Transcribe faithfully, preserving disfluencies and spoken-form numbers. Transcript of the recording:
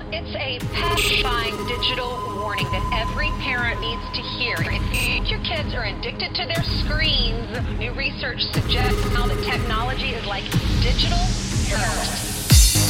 Well, it's a pacifying digital warning that every parent needs to hear. If your kids are addicted to their screens, new research suggests now that technology is like digital heroin.